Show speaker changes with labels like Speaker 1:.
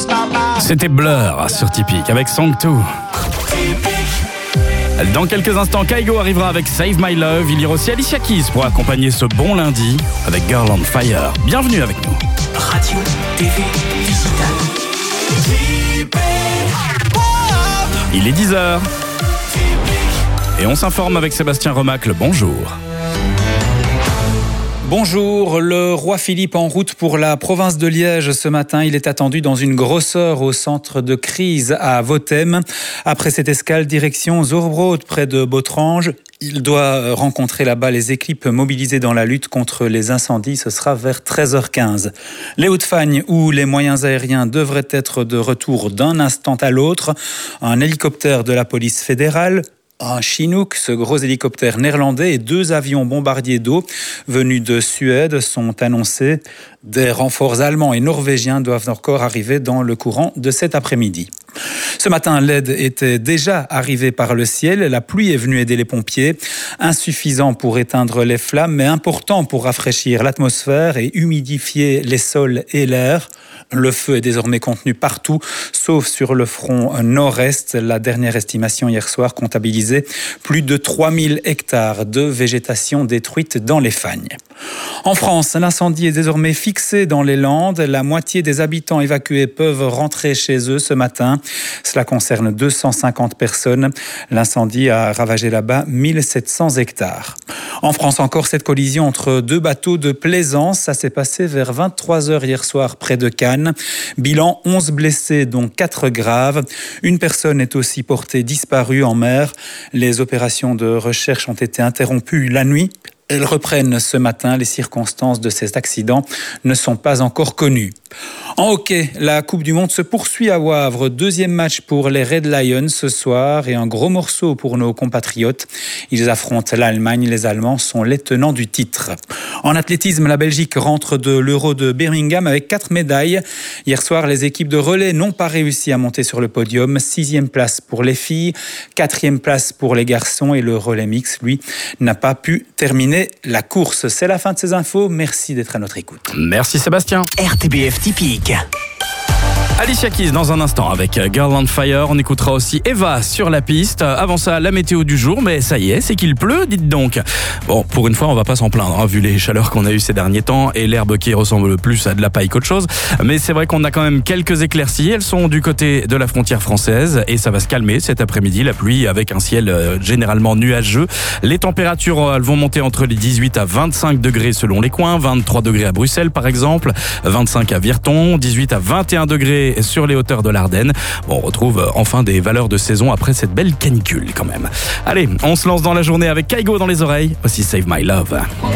Speaker 1: C'était Blur sur Typique avec Song 2. Dans quelques instants, Kygo arrivera avec Save My Love. Il y aura aussi Alicia Keys pour accompagner ce bon lundi avec Girl on Fire. Bienvenue avec nous.
Speaker 2: Radio, TV, digital.
Speaker 1: Il est 10h. Et on s'informe avec Sébastien Remacle. Bonjour.
Speaker 3: Bonjour, le roi Philippe en route pour la province de Liège ce matin. Il est attendu dans une grosse heure au centre de crise à Vothem. Après cette escale, direction Zorbrod près de Botrange. Il doit rencontrer là-bas les équipes mobilisées dans la lutte contre les incendies. Ce sera vers 13h15. Les Hauts-de-Fagne, où les moyens aériens devraient être de retour d'un instant à l'autre. Un hélicoptère de la police fédérale, un Chinook, ce gros hélicoptère néerlandais, et 2 avions bombardiers d'eau venus de Suède sont annoncés. Des renforts allemands et norvégiens doivent encore arriver dans le courant de cet après-midi. Ce matin, l'aide était déjà arrivée par le ciel. La pluie est venue aider les pompiers. Insuffisant pour éteindre les flammes, mais important pour rafraîchir l'atmosphère et humidifier les sols et l'air. Le feu est désormais contenu partout, sauf sur le front nord-est. La dernière estimation hier soir comptabilisait plus de 3000 hectares de végétation détruite dans les Fagnes. En France, l'incendie est désormais fixé dans les Landes. La moitié des habitants évacués peuvent rentrer chez eux ce matin. Cela concerne 250 personnes. L'incendie a ravagé là-bas 1700 hectares. En France encore, cette collision entre 2 bateaux de plaisance, ça s'est passé vers 23h hier soir près de Cannes. Bilan 11 blessés, dont 4 graves. Une personne est aussi portée disparue en mer. Les opérations de recherche ont été interrompues la nuit. Elles reprennent ce matin. Les circonstances de ces accidents ne sont pas encore connues. En hockey, la Coupe du Monde se poursuit à Wavre. 2e match pour les Red Lions ce soir et un gros morceau pour nos compatriotes. Ils affrontent l'Allemagne. Les Allemands sont les tenants du titre. En athlétisme, la Belgique rentre de l'Euro de Birmingham avec 4 médailles. Hier soir, les équipes de relais n'ont pas réussi à monter sur le podium. 6e place pour les filles, 4e place pour les garçons et le relais mix, lui, n'a pas pu terminer la course. C'est la fin de ces infos. Merci d'être à notre écoute.
Speaker 1: Merci Sébastien.
Speaker 2: RTBF Typique.
Speaker 1: Alicia Keys dans un instant avec Girl on Fire. On écoutera aussi Eva sur la piste. Avant ça, la météo du jour. Mais ça y est, c'est qu'il pleut, dites donc. Bon, pour une fois, on va pas s'en plaindre, hein, vu les chaleurs qu'on a eues ces derniers temps et l'herbe qui ressemble plus à de la paille qu'autre chose. Mais c'est vrai qu'on a quand même quelques éclaircies. Elles sont du côté de la frontière française et ça va se calmer cet après-midi. La pluie avec un ciel généralement nuageux. Les températures elles vont monter entre les 18 à 25 degrés selon les coins. 23 degrés à Bruxelles, par exemple. 25 à Virton. 18 à 21 degrés sur les hauteurs de l'Ardenne. Bon, on retrouve enfin des valeurs de saison après cette belle canicule quand même. Allez, on se lance dans la journée avec Kygo dans les oreilles. Aussi Save My Love.